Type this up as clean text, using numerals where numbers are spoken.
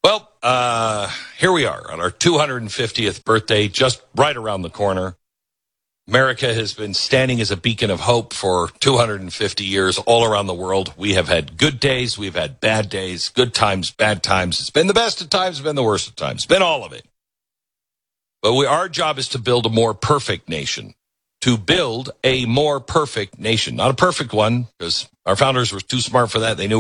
Well, here we are on our 250th birthday, just right around the corner. America has been standing as a beacon of hope for 250 years all around the world. We have had good days. We've had bad days, good times, bad times. It's been the best of times. It's been the worst of times. It's been all of it. But our job is to build a more perfect nation. To build a more perfect nation. Not a perfect one, because our founders were too smart for that. They knew